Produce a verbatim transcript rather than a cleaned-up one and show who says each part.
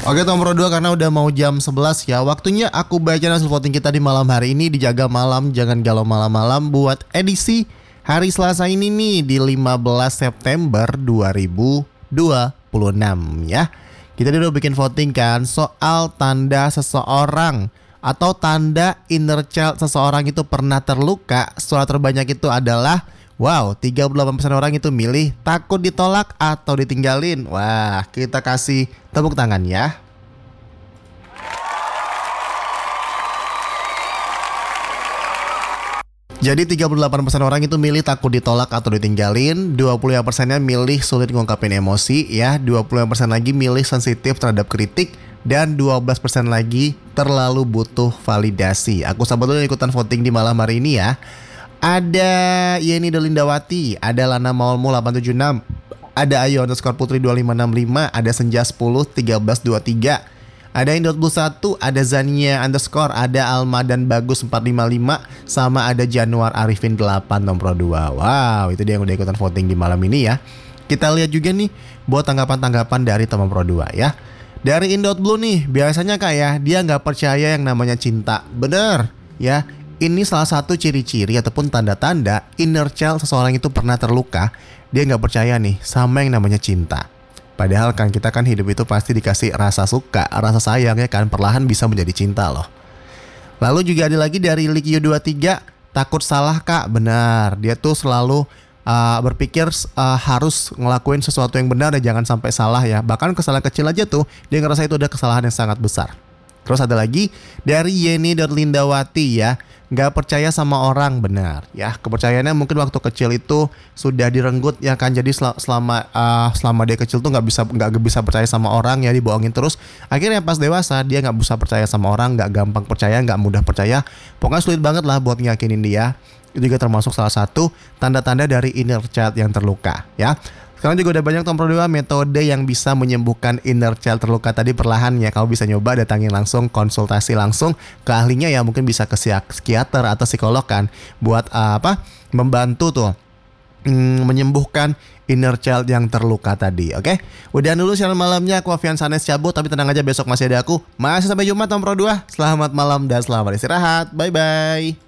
Speaker 1: Oke Tom Pro dua, karena udah mau jam sebelas ya, waktunya aku bacain hasil voting kita di malam hari ini. Dijaga malam, jangan galau malam-malam, buat edisi hari Selasa ini nih, di lima belas September dua ribu dua puluh enam ya. Kita udah bikin voting kan soal tanda seseorang atau tanda inner child seseorang itu pernah terluka. Suara terbanyak itu adalah wow, tiga puluh delapan persen orang itu milih takut ditolak atau ditinggalin. Wah, kita kasih tepuk tangan ya. Jadi tiga puluh delapan persen orang itu milih takut ditolak atau ditinggalin, dua puluh lima persennya milih sulit ngungkapin emosi ya, dua puluh lima persen lagi milih sensitif terhadap kritik, dan dua belas persen lagi terlalu butuh validasi. Aku sebetulnya ikutan voting di malam hari ini ya. Ada Yeni Delindawati, ada Lana Maulmu delapan tujuh enam, ada Ayu underscore Putri dua lima enam lima, ada Senja sepuluh tiga belas dua tiga, ada Indot Blue satu, ada Zania underscore, ada Alma dan Bagus empat lima lima, sama ada Januar Arifin delapan nomor dua. Wow, itu dia yang udah ikutan voting di malam ini ya. Kita lihat juga nih buat tanggapan-tanggapan dari teman Pro dua ya. Dari Indot Blue nih, biasanya kak ya, dia nggak percaya yang namanya cinta. Bener ya. Ini salah satu ciri-ciri ataupun tanda-tanda inner child seseorang itu pernah terluka. Dia nggak percaya nih sama yang namanya cinta. Padahal kan kita kan hidup itu pasti dikasih rasa suka, rasa sayang ya kan, perlahan bisa menjadi cinta loh. Lalu juga ada lagi dari Likio dua tiga, takut salah kak. Benar, dia tuh selalu uh, berpikir uh, harus ngelakuin sesuatu yang benar dan jangan sampai salah ya. Bahkan kesalahan kecil aja tuh dia ngerasa itu ada kesalahan yang sangat besar. Terus ada lagi dari Yeni Lindawati ya, nggak percaya sama orang. Benar ya, kepercayaannya mungkin waktu kecil itu sudah direnggut ya kan, jadi sel- selama uh, selama dia kecil tuh nggak bisa nggak bisa percaya sama orang ya, dibohongin terus. Akhirnya pas dewasa dia nggak bisa percaya sama orang, nggak gampang percaya, nggak mudah percaya, pokoknya sulit banget lah buat ngeyakinin dia. Itu juga termasuk salah satu tanda-tanda dari inner child yang terluka ya. Sekarang juga udah banyak Tom Pro dua metode yang bisa menyembuhkan inner child terluka tadi perlahan ya. Kamu bisa nyoba datangin langsung, konsultasi langsung ke ahlinya ya, mungkin bisa ke psikiater atau psikolog kan, buat uh, apa membantu tuh mm, menyembuhkan inner child yang terluka tadi. Oke, udah dulu siaran malamnya, aku Avian Sanes cabut, tapi tenang aja besok masih ada aku. Masih sampai Jumat Tom Pro dua. Selamat malam dan selamat istirahat. Bye bye.